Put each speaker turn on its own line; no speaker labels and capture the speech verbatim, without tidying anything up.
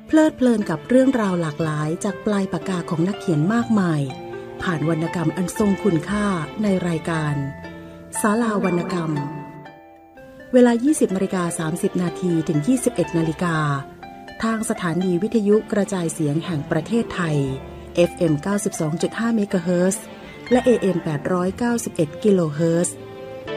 เพลิดเพลินกับเรื่องราวหลากหลายจากปลายปากกาของนักเขียนมากมายผ่านวรรณกรรมอันทรงคุณค่าในรายการศาลาวรรณกรรมเวลา ยี่สิบนาฬิกาสามสิบนาที ถึง ยี่สิบเอ็ดนาฬิกาทางสถานีวิทยุกระจายเสียงแห่งประเทศไทย เอฟ เอ็ม เก้าสิบสองจุดห้า เมกะเฮิรตซ์และ เอ เอ็ม แปดร้อยเก้าสิบเอ็ด กิโลเฮิรตซ์